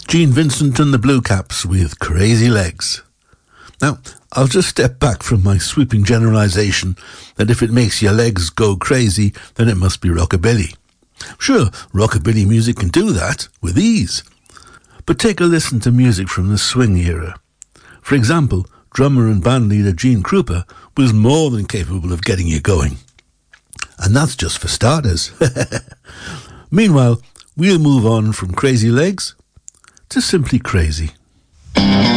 Gene Vincent and the Blue Caps with Crazy Legs. Now, I'll just step back from my sweeping generalisation that if it makes your legs go crazy, then it must be rockabilly. Sure, rockabilly music can do that with ease. But take a listen to music from the swing era. For example, drummer and bandleader Gene Krupa was more than capable of getting you going. And that's just for starters. Meanwhile, we'll move on from Crazy Legs to Simply Crazy.